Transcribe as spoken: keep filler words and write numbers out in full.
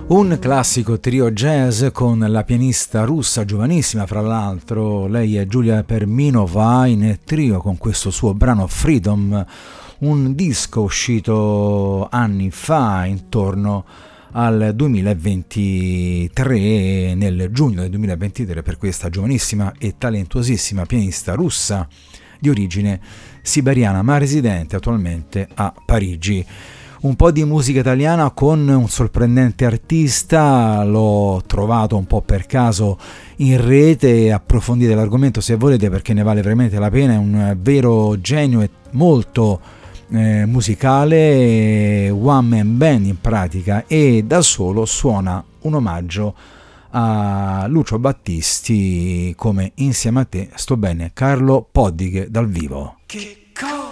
Un classico trio jazz con la pianista russa giovanissima, fra l'altro, lei è Giulia Perminova, in trio con questo suo brano Freedom, un disco uscito anni fa, intorno al duemilaventitré, nel giugno del duemilaventitré, per questa giovanissima e talentuosissima pianista russa di origine siberiana, ma residente attualmente a Parigi. Un po' di musica italiana con un sorprendente artista, l'ho trovato un po' per caso in rete, approfondite l'argomento se volete perché ne vale veramente la pena, è un vero genio e molto eh, musicale, one man band in pratica, e da solo suona un omaggio a Lucio Battisti come Insieme a te sto bene, Carlo Poddighe dal vivo.